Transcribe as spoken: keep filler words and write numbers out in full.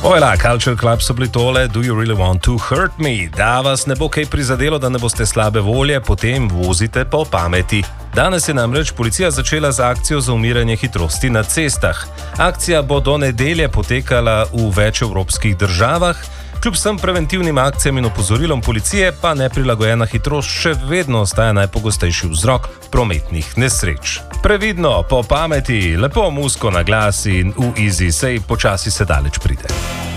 Ojla, Culture Club so bili tole, Do You Really Want To Hurt Me? Da vas ne bo kaj prizadelo, da ne boste slabe volje, potem vozite po pameti. Danes je namreč policija začela z akcijo za umiranje hitrosti na cestah. Akcija bo do nedelje potekala v več evropskih državah. Kljub vsem preventivnim akcijam in opozorilom policije pa neprilagojena hitrost še vedno ostaja najpogostejši vzrok prometnih nesreč. Previdno, po pameti, lepo musko na glas in v easy, sej počasi se daleč pride.